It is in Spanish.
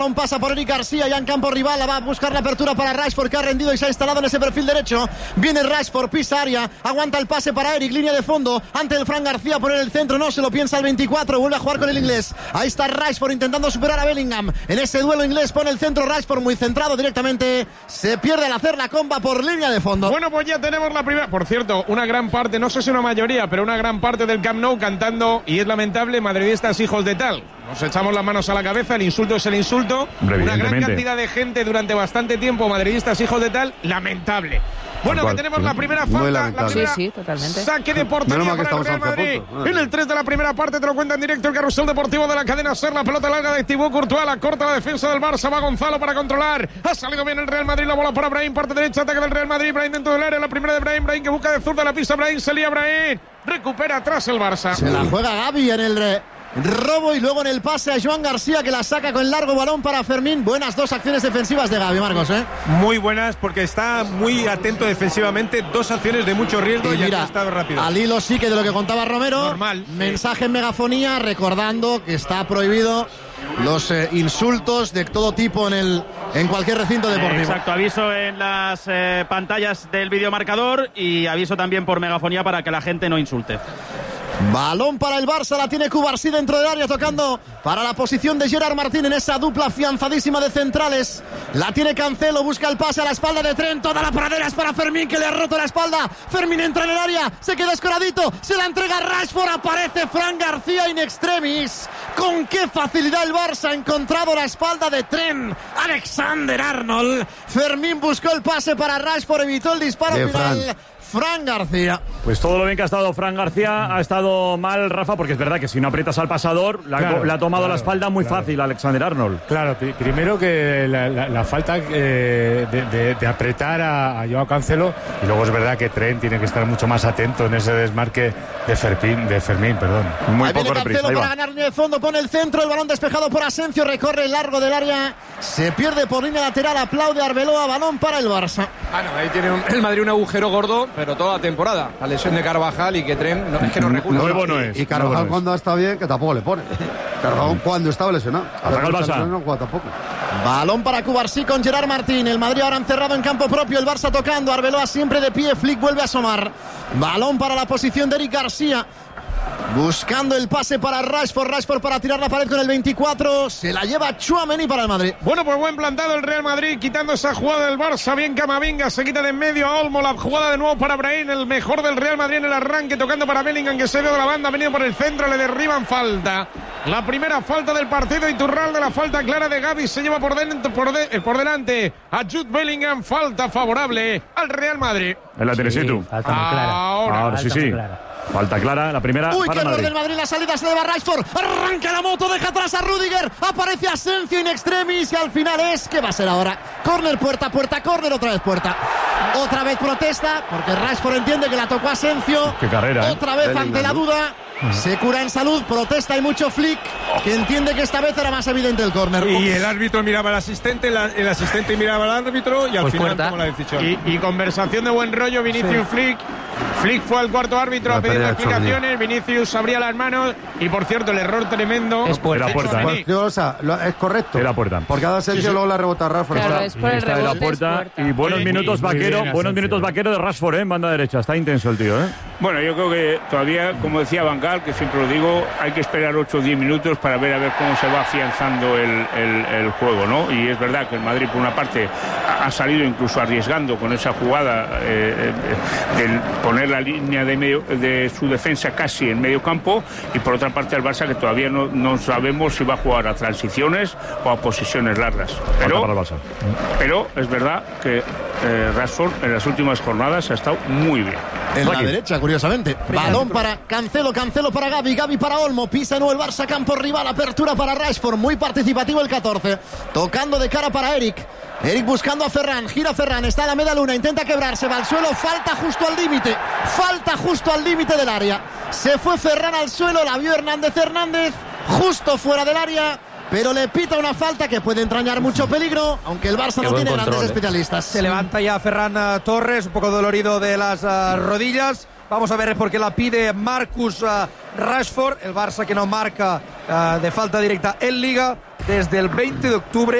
Pasa por Eric García, ya en campo rival, va a buscar la apertura para Rashford, que ha rendido y se ha instalado en ese perfil derecho. Viene Rashford, pisa área, aguanta el pase para Eric, línea de fondo, ante el Fran García, poner el centro, no se lo piensa el 24, vuelve a jugar con el inglés. Ahí está Rashford intentando superar a Bellingham. En ese duelo inglés pone el centro Rashford, muy centrado directamente, se pierde al hacer la comba por línea de fondo. Bueno, pues ya tenemos la primera, por cierto, una gran parte, no sé si una mayoría, pero una gran parte del Camp Nou cantando, y es lamentable, madridistas hijos de tal. Nos echamos las manos a la cabeza, el insulto es el insulto. Una gran cantidad de gente durante bastante tiempo, madridistas hijos de tal, lamentable. Bueno, que tenemos la primera falta, la primera totalmente. Saque de portería para el Real Madrid. En el 3 de la primera parte te lo cuenta en directo el carrusel deportivo de la cadena SER. La pelota larga de Thibaut Courtois, la corta la defensa del Barça, va Gonzalo para controlar. Ha salido bien el Real Madrid, la bola para Brahim, parte derecha, ataque del Real Madrid, Brahim dentro del área, la primera de Brahim que busca de zurda, la pisa Brahim, se lía Brahim, recupera atrás el Barça. Se la juega Gavi en el robo y luego en el pase a Joan García, que la saca con el largo balón para Fermín. Buenas dos acciones defensivas de Gavi, Marcos, Muy buenas, porque está muy atento defensivamente. Dos acciones de mucho riesgo y mira, ha estado rápido. Al hilo sí que de lo que contaba Romero. Normal. Mensaje en megafonía recordando que está prohibido los insultos de todo tipo en cualquier recinto deportivo. Exacto, aviso en las pantallas del videomarcador y aviso también por megafonía para que la gente no insulte. Balón para el Barça, la tiene Cubarsí dentro del área, tocando para la posición de Gerard Martín en esa dupla afianzadísima de centrales. La tiene Cancelo, busca el pase a la espalda de Trent, toda la pradera es para Fermín, que le ha roto la espalda. Fermín entra en el área, se queda escoradito, se la entrega a Rashford, aparece Fran García in extremis. Con qué facilidad el Barça ha encontrado la espalda de Trent Alexander-Arnold. Fermín buscó el pase para Rashford, evitó el disparo final. Fran García. Pues todo lo bien que ha estado Fran García ha estado mal, Rafa, porque es verdad que si no aprietas al pasador, le ha tomado la espalda muy fácil a Alexander Arnold. Claro, primero que la falta de apretar a Joao Cancelo, y luego es verdad que Trent tiene que estar mucho más atento en ese desmarque de Fermín, perdón. Muy ahí poco reprisa. Para ganar línea de fondo, pone el centro, el balón despejado por Asensio, recorre el largo del área, se pierde por línea lateral, aplaude Arbeloa, balón para el Barça. Ahí tiene el Madrid un agujero gordo, pero toda la temporada. La lesión de Carvajal y que Trent es que no recula. Nuevo no es. Y Carvajal cuando está bien, que tampoco le pone. Carvajal cuando estaba lesionado. Ataca el Barça. No juega tampoco. Balón para Cubarsí con Gerard Martín. El Madrid ahora encerrado en campo propio. El Barça tocando. Arbeloa siempre de pie. Flick vuelve a asomar. Balón para la posición de Eric García. Buscando el pase para Rashford para tirar la pared con el 24. Se la lleva Tchouaméni para el Madrid. Bueno, pues buen plantado el Real Madrid, quitando esa jugada del Barça. Bien Camavinga, se quita de en medio a Olmo. La jugada de nuevo para Brahim, el mejor del Real Madrid en el arranque, tocando para Bellingham, que se ve de la banda, ha venido por el centro, le derriban, falta. La primera falta del partido, Iturralde, la falta clara de Gavi, se lleva por delante a Jude Bellingham, falta favorable al Real Madrid. En la Telesitu. Ahora sí. Clara. Falta clara, la primera. Uy, para qué error Madrid. del Madrid, la salida se le va a Rashford. Arranca la moto, deja atrás a Rüdiger. Aparece Asensio in extremis y al final ¿qué va a ser ahora? Córner, puerta, córner, otra vez puerta. Otra vez protesta, porque Rashford entiende que la tocó Asensio. Qué carrera, Otra vez ante la duda. Se cura en salud, protesta y mucho Flick, que entiende que esta vez era más evidente el córner. Y el árbitro miraba al asistente, el asistente miraba al árbitro y al pues final puerta. tomó la decisión. Y conversación de buen rollo, Vinicius Flick. Flick fue al cuarto árbitro a pedir explicaciones. Vinicius abría las manos y, por cierto, el error tremendo. Es puerta. Era puerta, es correcto. Era puerta. Porque cada Asensio luego la rebota a Rashford. Claro, es por el está en la rebote, puerta. Y buenos Oye, minutos muy vaquero, bien, buenos minutos vaquero de Rashford, en banda derecha. Está intenso el tío, Bueno, yo creo que todavía, como decía Van Gaal, que siempre lo digo, hay que esperar 8 o 10 minutos para ver cómo se va afianzando el juego, ¿no? Y es verdad que el Madrid, por una parte, ha salido incluso arriesgando con esa jugada de poner la línea de su defensa casi en medio campo, y por otra parte el Barça, que todavía no sabemos si va a jugar a transiciones o a posiciones largas. Pero es verdad que Rashford en las últimas jornadas ha estado muy bien. En la derecha, curiosamente. Balón para Cancelo para Gavi para Olmo. Pisa nuevo el Barça, campo rival. Apertura para Rashford. Muy participativo el 14. Tocando de cara para Eric buscando a Ferran. Gira Ferran. Está a la media luna. Intenta quebrarse. Va al suelo. Falta justo al límite del área. Se fue Ferran al suelo. La vio Hernández. Justo fuera del área. Pero le pita una falta que puede entrañar mucho peligro, aunque el Barça no tiene grandes especialistas. Se levanta ya Ferran Torres, un poco dolorido de las rodillas. Vamos a ver por qué la pide Marcus Rashford. El Barça que no marca de falta directa en Liga. desde el 20 de octubre